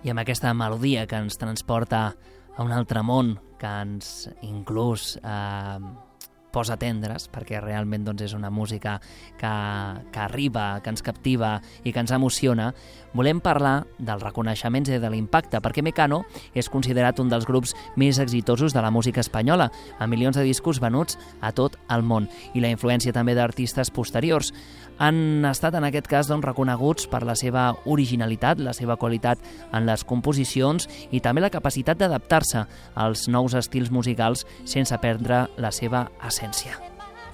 I amb aquesta melodia que ens transporta a un altre món, que ens inclús posa tendres, perquè realment doncs, és una música que arriba, que ens captiva i que ens emociona, volem parlar dels reconeixements i de l'impacte, perquè Mecano és considerat un dels grups més exitosos de la música espanyola, amb milions de discos venuts a tot el món, i la influència també d'artistes posteriors. Han estat en aquest cas doncs, reconeguts per la seva originalitat, la seva qualitat en les composicions i també la capacitat d'adaptar-se als nous estils musicals sense perdre la seva essència.